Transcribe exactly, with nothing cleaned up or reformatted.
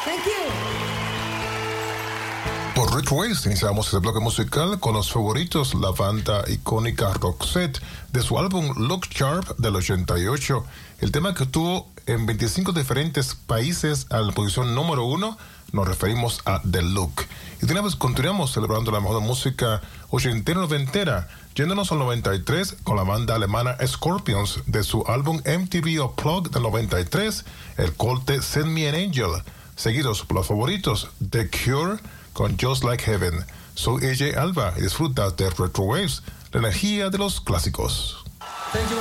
Thank you. Por Retro Waves iniciamos este bloque musical con los favoritos, la banda icónica Roxette, de su álbum Look Sharp del ochenta y ocho. El tema que tuvo en veinticinco diferentes países a la posición número uno, nos referimos a The Look. Y de una vez continuamos celebrando la mejor música ochentera y noventera, yéndonos al noventa y tres con la banda alemana Scorpions de su álbum M T V Unplugged del noventa y tres, el corte Send Me an Angel, seguidos por los favoritos The Cure con Just Like Heaven. Soy A J Alba y disfruta de Retro Waves, la energía de los clásicos. Thank you.